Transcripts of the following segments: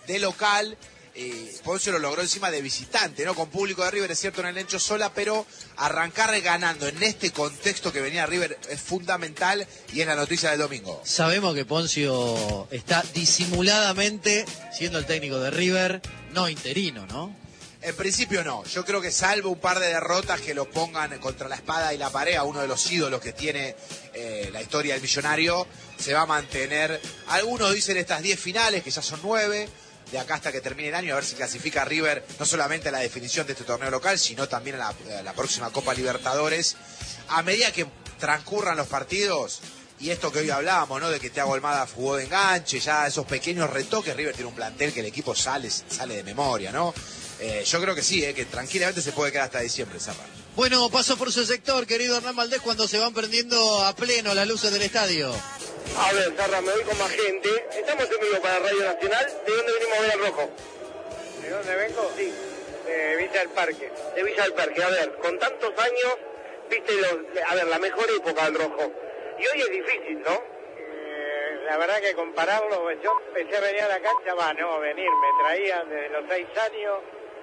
de local. Poncio lo logró encima de visitante, ¿no? Con público de River, es cierto, en el Encho Sola, pero arrancar ganando en este contexto que venía River es fundamental y es la noticia del domingo. Sabemos que Poncio está disimuladamente siendo el técnico de River, no interino, ¿no? En principio no, yo creo que salvo un par de derrotas que lo pongan contra la espada y la pared, a uno de los ídolos que tiene la historia del Millonario, se va a mantener. Algunos dicen estas 10 finales, que ya son 9, de acá hasta que termine el año, a ver si clasifica a River no solamente a la definición de este torneo local, sino también a la próxima Copa Libertadores. A medida que transcurran los partidos, y esto que hoy hablábamos, ¿no? De que Thiago Almada jugó de enganche, ya esos pequeños retoques, River tiene un plantel que el equipo sale de memoria, ¿no? Yo creo que sí, que tranquilamente se puede quedar hasta diciembre, Serra. Bueno, paso por su sector, querido Hernán Valdés, cuando se van prendiendo a pleno las luces del estadio. A ver, Sarra, me voy con más gente. Estamos en vivo para Radio Nacional. ¿De dónde venimos a ver al Rojo? ¿De dónde vengo? Sí, de Villa del Parque. De Villa del Parque. A ver, con tantos años, viste la mejor época del Rojo. Y hoy es difícil, ¿no? La verdad que compararlo, yo empecé a venir a la cancha, me traían desde los 6 años,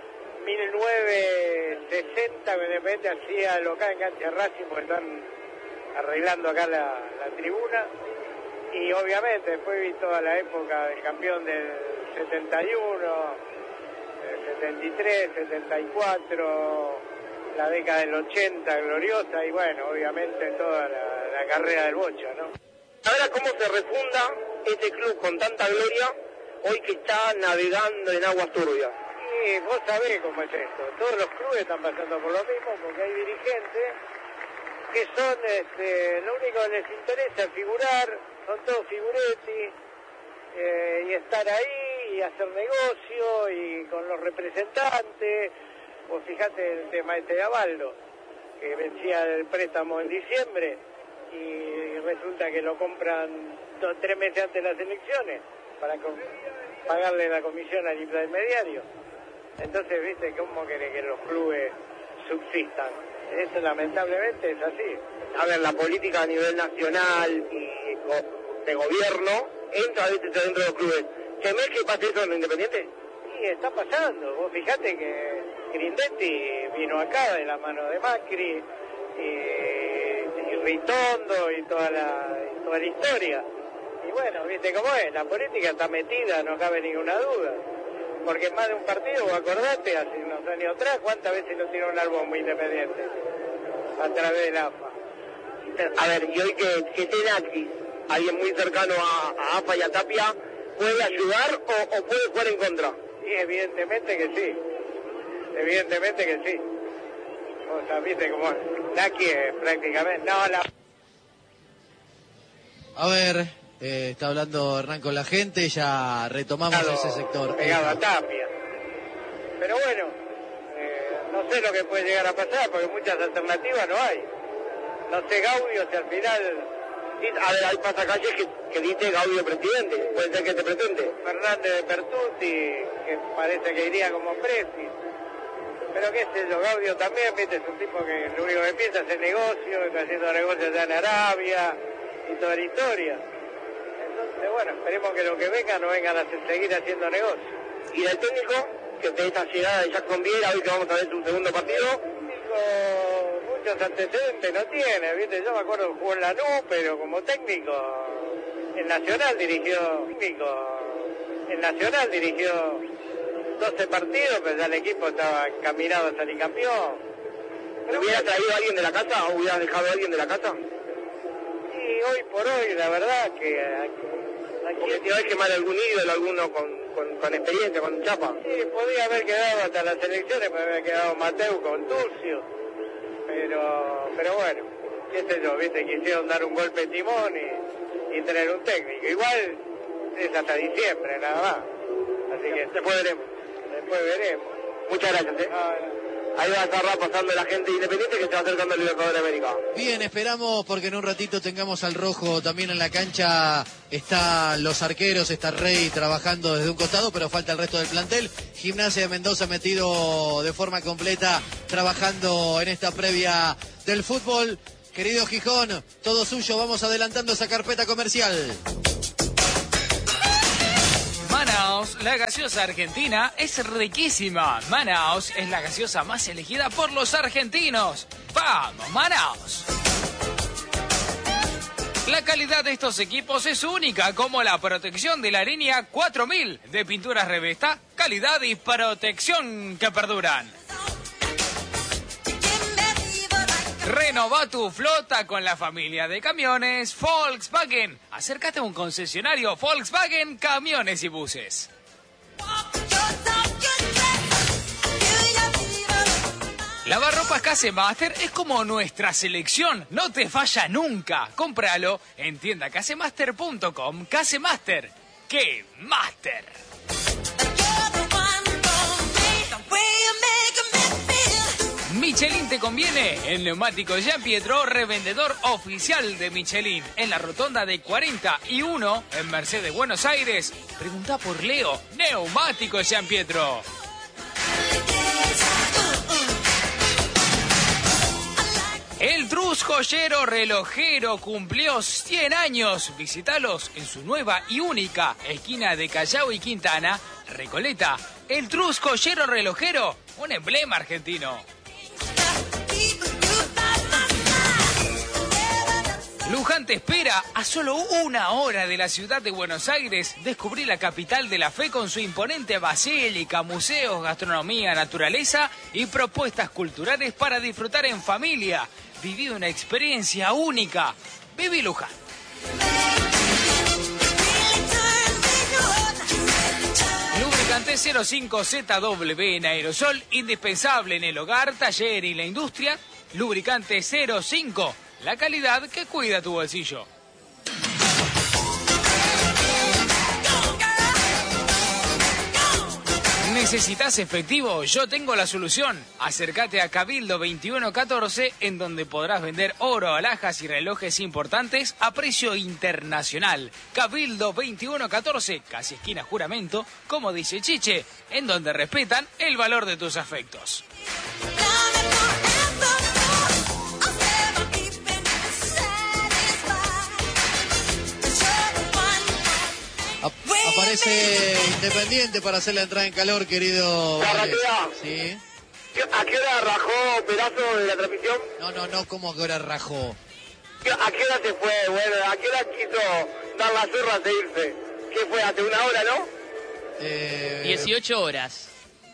1960, que de repente hacía local en cancha Racing, porque están arreglando acá la tribuna. Y obviamente después vi toda la época del campeón del 71, del 73, 74, la década del 80 gloriosa y bueno, obviamente toda la carrera del Bocha, ¿no? Ahora, ¿cómo se refunda este club con tanta gloria hoy que está navegando en aguas turbias? Y vos sabés cómo es esto, todos los clubes están pasando por lo mismo porque hay dirigentes que son, lo único que les interesa es figurar, son todos figuretti, y estar ahí y hacer negocio y con los representantes. Vos fijate el tema de Abaldo, que vencía el préstamo en diciembre y resulta que lo compran 3 meses antes de las elecciones para pagarle la comisión al intermediario. Entonces, viste, ¿cómo querés que los clubes subsistan? Eso lamentablemente es así. A ver, la política a nivel nacional y de gobierno entra a veces dentro de los clubes. ¿Temés que pase eso en lo Independiente? Sí, está pasando. Vos fijate que Grindetti vino acá de la mano de Macri y Ritondo y toda la historia. Y bueno, viste cómo es, la política está metida, no cabe ninguna duda. Porque más de un partido, vos acordate, hace unos años atrás, ¿cuántas veces lo tiró un álbum muy Independiente? A través del AFA. A ver, y hoy que Tenacri, alguien muy cercano a AFA y a Tapia, ¿puede ayudar o puede jugar en contra? Sí, evidentemente que sí. Evidentemente que sí. O sea, viste como Naki prácticamente. No, A ver, está hablando Hernán con la gente, ya retomamos ese sector. Pegado a Tapia. Pero bueno, no sé lo que puede llegar a pasar, porque muchas alternativas no hay. No sé, Gaudio, si al final... A ver, hay pasacalles que dice Gaudio presidente, puede ser que te presente. Fernández de Pertusi, que parece que iría como Presi. Pero qué sé yo, Gaudio también, viste, es un tipo que lo único que piensa es el negocio, está haciendo negocios allá en Arabia y toda la historia. Entonces, bueno, esperemos que los que vengan no vengan a seguir haciendo negocios. ¿Y del técnico? Que de esta llegada de Jackson Viera, hoy que vamos a ver su segundo partido. Muchos antecedentes no tiene, ¿viste? Yo me acuerdo que jugó en Lanús, pero como técnico en Nacional dirigió 12 partidos, pero ya el equipo estaba encaminado a salir campeón. ¿Pero hubiera traído a alguien de la casa o hubiera dejado a alguien de la casa? Y hoy por hoy, la verdad que... Porque te va a quemar algún ídolo, alguno con experiencia, con chapa. Sí, podía haber quedado hasta las elecciones, podía haber quedado Mateu con Turcio. Pero bueno, qué sé yo, viste, quisieron dar un golpe de timón y tener un técnico. Igual es hasta diciembre, nada más. Así que después veremos. Muchas gracias, Ahí va a estar pasando la gente independiente que se va acercando al Libertadores de América. Bien, esperamos porque en un ratito tengamos al Rojo también en la cancha. Están los arqueros, está Rey trabajando desde un costado, pero falta el resto del plantel. Gimnasia de Mendoza metido de forma completa, trabajando en esta previa del fútbol. Querido Gijón, todo suyo, vamos adelantando esa carpeta comercial. Manaos, la gaseosa argentina, es riquísima. Manaos es la gaseosa más elegida por los argentinos. ¡Vamos, Manaos! La calidad de estos equipos es única, como la protección de la línea 4000 de pinturas Revesta, calidad y protección que perduran. Renova tu flota con la familia de camiones Volkswagen. Acércate a un concesionario Volkswagen Camiones y Buses. Lavarropas Case Master es como nuestra selección, no te falla nunca. Cómpralo en tiendacasemaster.com. Case Master, ¡qué Master! Michelin te conviene. En Neumáticos Gianpietro, revendedor oficial de Michelin. En la rotonda de 41 en Mercedes, Buenos Aires. Preguntá por Leo. Neumáticos Gianpietro. El Trus Joyero Relojero cumplió 100 años. Visítalos en su nueva y única esquina de Callao y Quintana, Recoleta. El Trus Joyero Relojero, un emblema argentino. Luján te espera a solo 1 hora de la ciudad de Buenos Aires. Descubrí la capital de la fe con su imponente basílica, museos, gastronomía, naturaleza y propuestas culturales para disfrutar en familia. Viví una experiencia única. Viví Luján. Lubricante 05 ZW en aerosol, indispensable en el hogar, taller y la industria. Lubricante 05, la calidad que cuida tu bolsillo. ¿Necesitas efectivo? Yo tengo la solución. Acércate a Cabildo 2114, en donde podrás vender oro, alhajas y relojes importantes a precio internacional. Cabildo 2114, casi esquina Juramento, como dice Chiche, en donde respetan el valor de tus afectos. Aparece Independiente para hacer la entrada en calor, querido. Carratea. Sí. ¿A qué hora rajó Perazo de la transmisión? No, ¿cómo que hora rajó? ¿A qué hora se fue? Bueno, ¿a qué hora quiso dar la zurra de irse? ¿Qué fue? ¿Hace 1 hora, no? 18 horas.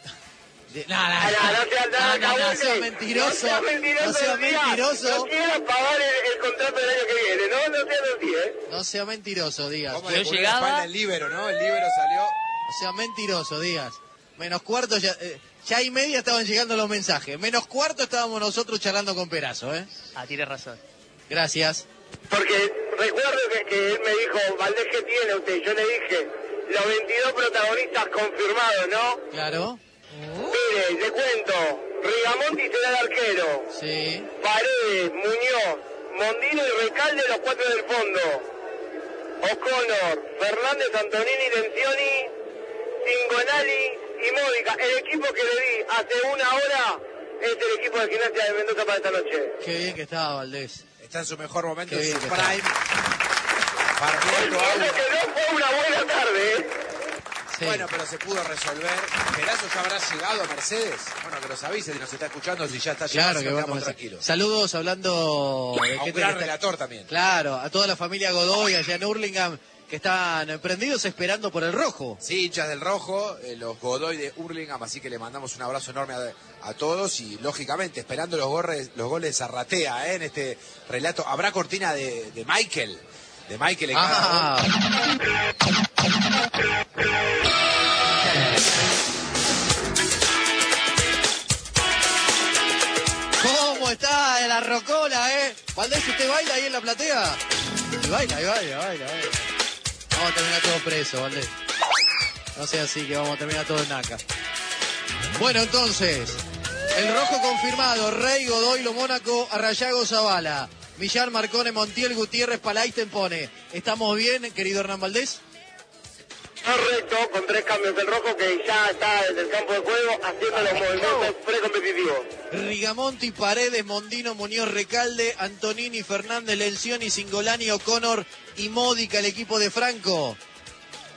No sea mentiroso. No sea mentiroso. No quiero pagar el contrato del año que viene, ¿no? No sean así, ¿eh? No sea mentiroso, Díaz. ¿Cómo Yo le cubrió llegaba- la espalda el líbero, no? El líbero salió. No sea mentiroso, Díaz. Menos cuarto, ya y media estaban llegando los mensajes. Menos cuarto estábamos nosotros charlando con Perazo, ¿eh? Ah, tienes razón. Gracias. Porque recuerdo que él me dijo, Valdés, ¿qué tiene usted? Yo le dije, los 22 protagonistas confirmados, ¿no? Claro. Mire, le cuento, Rigamonti será el arquero, Sí. Paredes, Muñoz, Mondino y Recalde los 4 del fondo, O'Connor, Fernández, Antonini, Lencioni, Cingonali y Módica. El equipo que le di hace 1 hora es el equipo de Gimnasia de Mendoza para esta noche. Qué bien que estaba, Valdés. Está en su mejor momento, Qué en bien su que prime. Partiendo Entiendo agua. que no fue una buena tarde, ¿eh? Sí. Bueno, pero se pudo resolver. Perazo ya habrá llegado a Mercedes. Bueno, que nos avise si nos está escuchando, si ya está llegando, Claro si que nos bueno. quedamos tranquilos. Saludos hablando de A un gente gran que está- relator también. Claro, a toda la familia Godoy allá en Hurlingham que están prendidos esperando por el rojo. Sí, hinchas del rojo, los Godoy de Hurlingham, así que le mandamos un abrazo enorme a todos y lógicamente esperando los goles de Zarratea en este relato. Habrá cortina de Michael. De Michael en cada gol. ¿Cómo está la rocola, Valdés, ¿usted baila ahí en la platea? Y baila. Vamos a terminar todo preso, Valdés. No sea así que vamos a terminar todo en naca. Bueno, entonces, el rojo confirmado, Rey, Godoy, Lo Mónaco, Arrayago, Zavala, Millar, Marcone, Montiel, Gutiérrez, Palay, Tempone. ¿Estamos bien, querido Hernán Valdés? Correcto, con 3 cambios del rojo que ya está desde el campo de juego haciendo los movimientos precompetitivos. Rigamonti, Paredes, Mondino, Muñoz, Recalde, Antonini, Fernández, Lencioni, Cingolani, O'Connor y Módica, el equipo de Franco.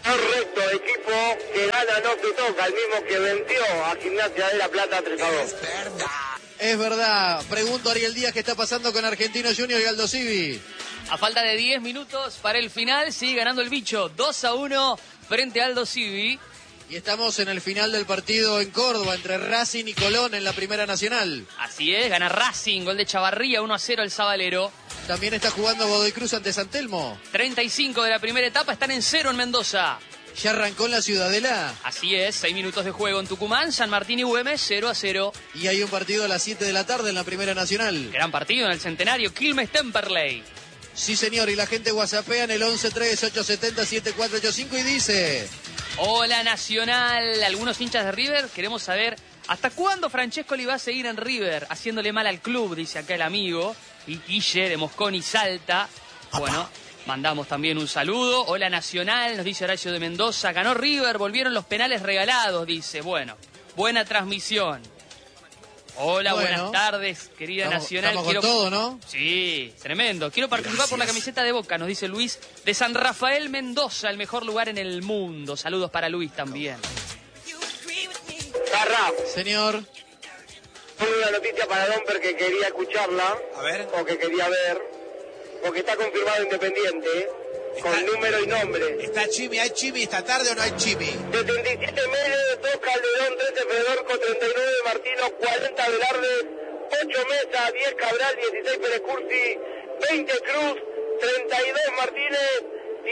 Correcto, equipo que gana no se toca, el mismo que venció a Gimnasia de La Plata 3-2. Es verdad. Pregunto a Ariel Díaz qué está pasando con Argentinos Juniors y Aldo Civi. A falta de 10 minutos para el final, sigue ganando el bicho 2-1 frente a Aldo Civi. Y estamos en el final del partido en Córdoba entre Racing y Colón en la Primera Nacional. Así es, gana Racing, gol de Chavarría, 1-0 el Sabalero. También está jugando Godoy Cruz ante San Telmo. 35 de la primera etapa, están en 0 en Mendoza. Ya arrancó en la Ciudadela. Así es, 6 minutos de juego en Tucumán, San Martín y Güemes 0-0. Y hay un partido a las 7 de la tarde en la Primera Nacional. Gran partido en el Centenario, Quilmes-Temperley. Sí, señor, y la gente whatsappea en el 11-3-870-7485 y dice... Hola Nacional, algunos hinchas de River, queremos saber hasta cuándo Francescoli va a seguir en River, haciéndole mal al club, dice acá el amigo. Y Guille de Mosconi Salta. Bueno, mandamos también un saludo. Hola Nacional, nos dice Horacio de Mendoza. Ganó River, volvieron los penales regalados, dice. Bueno, buena transmisión. Hola, Bueno, buenas tardes, querida Nacional. Estamos con todo, ¿no? Sí, tremendo. Quiero participar por la camiseta de Boca, nos dice Luis, de San Rafael Mendoza, el mejor lugar en el mundo. Saludos para Luis también. Garra, Señor. una noticia para Domper que quería escucharla, A ver. o que quería ver, porque está confirmado Independiente, con número y nombre. ¿Está Chimi? ¿Hay Chimi esta tarde o no hay Chimi? 77 Medio, 2 Calderón, 13 Fedorco, 39 Martino, 40 Velarde, 8 Mesa, 10 Cabral, 16 Pérez Cursi, 20 Cruz, 32 Martínez,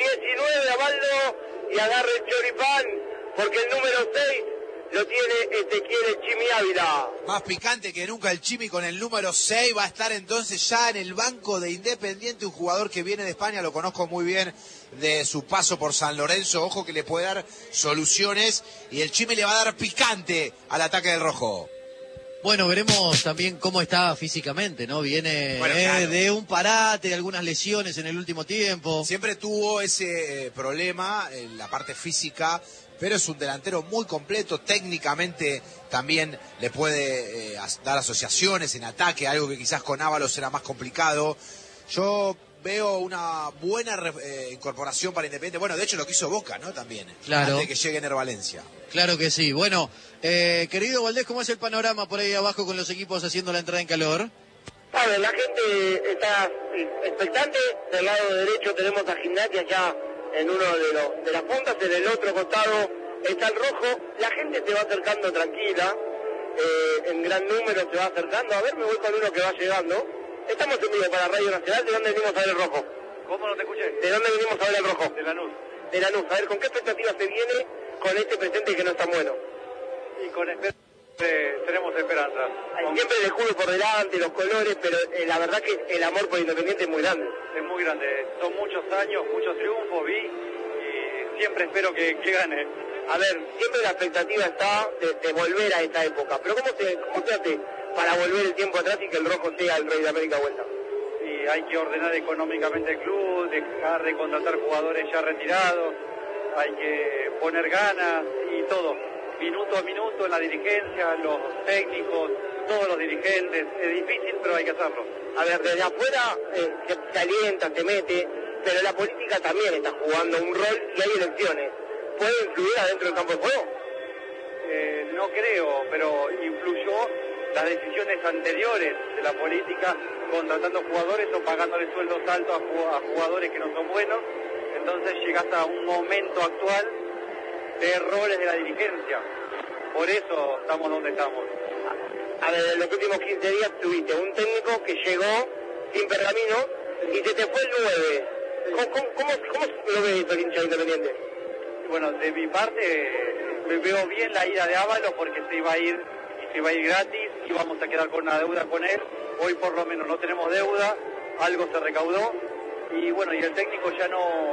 19 Abaldo, y agarre el choripán, porque el número 6 lo tiene Ezequiel Chimi Ávila. Más picante que nunca el Chimi con el número 6. Va a estar entonces ya en el banco de Independiente, un jugador que viene de España, lo conozco muy bien de su paso por San Lorenzo. Ojo que le puede dar soluciones y el Chimi le va a dar picante al ataque del rojo. Bueno, veremos también cómo está físicamente, ¿no? Viene Bueno, claro, de un parate, de algunas lesiones en el último tiempo. siempre tuvo ese problema en la parte física, pero es un delantero muy completo, técnicamente también le puede dar asociaciones en ataque, algo que quizás con Ábalos era más complicado. Yo veo una buena incorporación para Independiente. Bueno, de hecho lo que hizo Boca, ¿no? También, Claro. antes de que llegue Ener Valencia. Claro que sí. Bueno, querido Valdés, ¿cómo es el panorama por ahí abajo con los equipos haciendo la entrada en calor? A ver, la gente está expectante. Del lado derecho tenemos a Gimnasia ya en uno de las puntas, en el otro costado está el rojo. La gente se va acercando tranquila, en gran número se va acercando. A ver, me voy con uno que va llegando. Estamos en vivo para Radio Nacional. ¿De dónde venimos a ver el rojo? ¿Cómo no te escuché? ¿De dónde venimos a ver el rojo? De Lanús. De Lanús. A ver, ¿con qué expectativa se viene con este presente que no es tan bueno? Y con tenemos esperanza. Siempre el escudo por delante, los colores, pero la verdad que el amor por Independiente es muy grande. Es muy grande. Son muchos años, muchos triunfos, vi, y siempre espero que gane. A ver, siempre la expectativa está de volver a esta época, pero ¿cómo se hace para volver el tiempo atrás y que el rojo sea el rey de América vuelta? Y hay que ordenar económicamente el club, dejar de contratar jugadores ya retirados, hay que poner ganas y todo. Minuto a minuto en la dirigencia, los técnicos, todos los dirigentes. Es difícil, pero hay que hacerlo. A ver, desde afuera se alienta, se mete, pero la política también está jugando un rol y hay elecciones. ¿Puede influir adentro del campo de juego? No creo, pero influyó las decisiones anteriores de la política, contratando jugadores o pagándole sueldos altos a jugadores que no son buenos. Entonces llegas a un momento actual de errores de la dirigencia. Por eso estamos donde estamos. A ver, en los últimos 15 días tuviste un técnico que llegó sin pergamino y se te fue el 9. ¿Cómo lo ves el hincha Independiente? Bueno, de mi parte me veo bien la ida de Ábalos porque se iba a ir gratis, íbamos a quedar con una deuda con él. Hoy por lo menos no tenemos deuda, algo se recaudó y bueno, y el técnico ya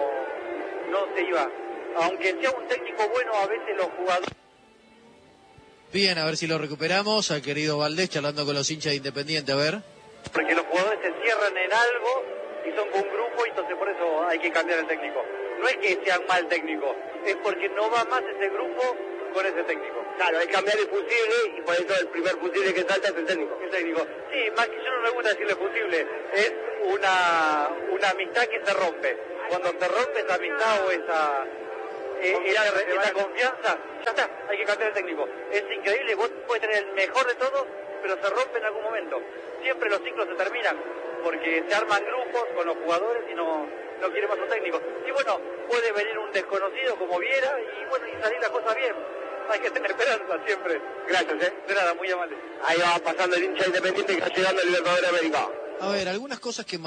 no se iba. Aunque sea un técnico bueno, a veces los jugadores... Bien, a ver si lo recuperamos. Al querido Valdés charlando con los hinchas de Independiente, a ver. Porque los jugadores se encierran en algo y son con un grupo y entonces por eso hay que cambiar el técnico. No es que sea un mal técnico, es porque no va más ese grupo con ese técnico. Claro, hay que cambiar el fusible y por eso el primer fusible que salta es el técnico. El técnico. Sí, más que yo no me gusta decirle fusible, es una amistad que se rompe. Cuando se rompe esa amistad o esa confianza, ya está, hay que cambiar el técnico. Es increíble, vos puedes tener el mejor de todos, pero se rompe en algún momento. Siempre los ciclos se terminan, porque se arman grupos con los jugadores y no quiere más un técnico. Y bueno, puede venir un desconocido como Viera y salir la cosa bien. Hay que tener esperanza siempre. Gracias, De nada, muy amable. Ahí va pasando el hincha Independiente que está llegando el Libertadores de América. A ver, algunas cosas que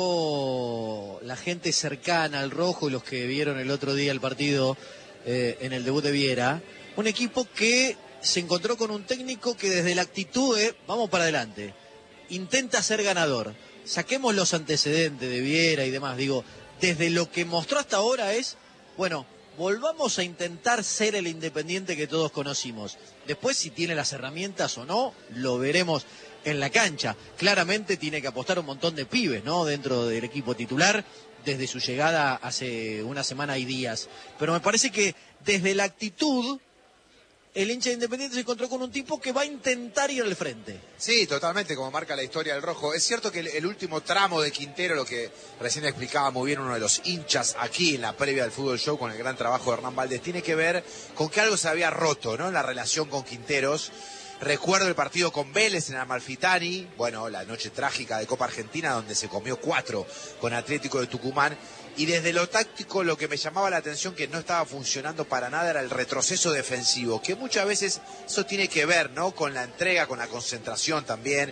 marcó la gente cercana al rojo y los que vieron el otro día el partido en el debut de Viera. Un equipo que se encontró con un técnico que desde la actitud de vamos para adelante, intenta ser ganador. Saquemos los antecedentes de Viera y demás. Digo, desde lo que mostró hasta ahora es, bueno, volvamos a intentar ser el Independiente que todos conocimos. Después, si tiene las herramientas o no, lo veremos en la cancha. Claramente tiene que apostar un montón de pibes, ¿no? Dentro del equipo titular, desde su llegada hace una semana y días. Pero me parece que desde la actitud, el hincha de Independiente se encontró con un tipo que va a intentar ir al frente. Sí, totalmente, como marca la historia del rojo. Es cierto que el último tramo de Quintero, lo que recién explicaba muy bien uno de los hinchas aquí en la previa del Fútbol Show con el gran trabajo de Hernán Valdés, tiene que ver con que algo se había roto, ¿no? En la relación con Quinteros. Recuerdo el partido con Vélez en Amalfitani, bueno, la noche trágica de Copa Argentina donde se comió 4 con Atlético de Tucumán, y desde lo táctico lo que me llamaba la atención que no estaba funcionando para nada era el retroceso defensivo, que muchas veces eso tiene que ver, ¿no? Con la entrega, con la concentración también.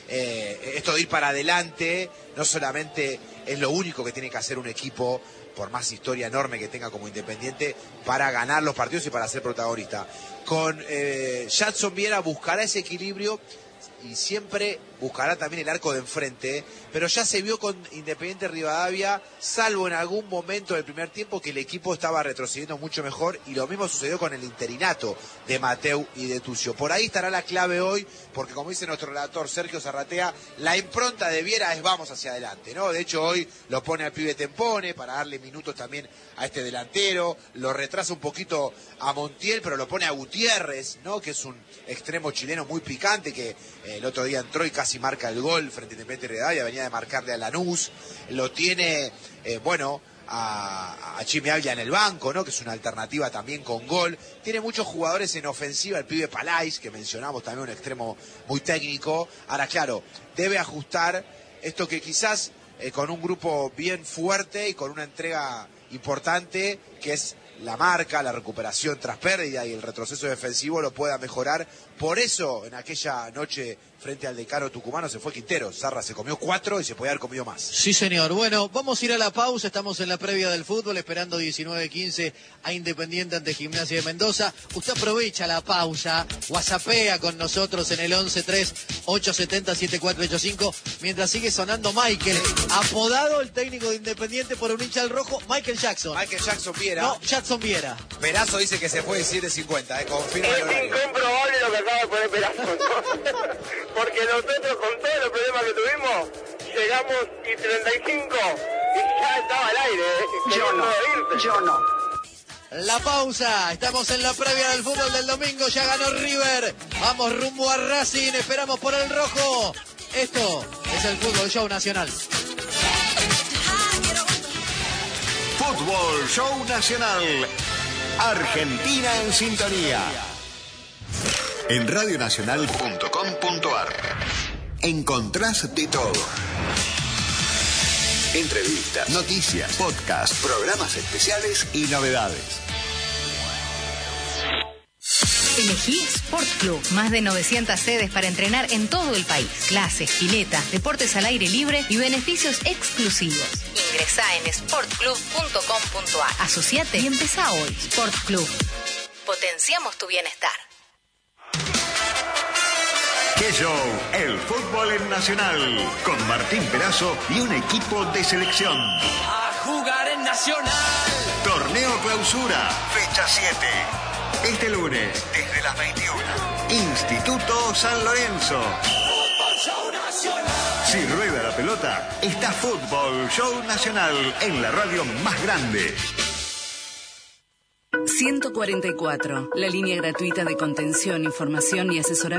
Esto de ir para adelante no solamente es lo único que tiene que hacer un equipo, por más historia enorme que tenga como Independiente, para ganar los partidos y para ser protagonista. Con Jadson Viera buscará ese equilibrio y siempre buscará también el arco de enfrente, pero ya se vio con Independiente Rivadavia, salvo en algún momento del primer tiempo, que el equipo estaba retrocediendo mucho mejor, y lo mismo sucedió con el interinato de Mateu y de Tucio. Por ahí estará la clave hoy, porque como dice nuestro relator Sergio Zarratea, la impronta de Viera es vamos hacia adelante, ¿no? De hecho hoy lo pone al pibe Tempone para darle minutos también a este delantero, lo retrasa un poquito a Montiel, pero lo pone a Gutiérrez, ¿no? Que es un extremo chileno muy picante, que el otro día entró y casi marca el gol frente a Independiente Rivadavia, venía de marcarle a Lanús. Lo tiene, a Chimi Ávila en el banco, ¿no? Que es una alternativa también con gol. Tiene muchos jugadores en ofensiva, el pibe Palais, que mencionamos también, un extremo muy técnico. Ahora, claro, debe ajustar esto que quizás con un grupo bien fuerte y con una entrega importante, que es la marca, la recuperación tras pérdida y el retroceso defensivo, lo pueda mejorar. Por eso, en aquella noche frente al decano tucumano se fue Quintero. Zarra se comió 4 y se podía haber comido más. Sí, señor. Bueno, vamos a ir a la pausa. Estamos en la previa del fútbol, esperando 19:15 a Independiente ante Gimnasia de Mendoza. Usted aprovecha la pausa, whatsappea con nosotros en el 11-3-870-7485, mientras sigue sonando Michael, apodado el técnico de Independiente por un hincha del rojo, Michael Jackson. Michael Jackson Viera. No, Jackson Viera. Perazo dice que se fue 7:50, confirma el Es horario. incomprobable lo que acaba de poner Perazo, ¿no? Porque nosotros con todos los problemas que tuvimos, llegamos y 35 y ya estaba al aire, Yo no. La pausa, estamos en la previa del fútbol del domingo, ya ganó River, vamos rumbo a Racing, esperamos por el rojo. Esto es el Fútbol Show Nacional. Fútbol Show Nacional. Argentina en sintonía. En radionacional.com.ar encontrás de todo. Entrevistas, noticias, podcasts, programas especiales y novedades. Elegí Sport Club. Más de 900 sedes para entrenar en todo el país. Clases, piletas, deportes al aire libre y beneficios exclusivos. Ingresá en sportclub.com.ar. Asociate y empezá hoy. Sport Club. Potenciamos tu bienestar. ¡Qué show! El fútbol en Nacional. Con Martín Perazo y un equipo de selección. A jugar en Nacional. Torneo Clausura. Fecha 7. Este lunes, desde las 21. Instituto San Lorenzo. Fútbol Show Nacional. Si rueda la pelota, está Fútbol Show Nacional en la radio más grande. 144. La línea gratuita de contención, información y asesoramiento.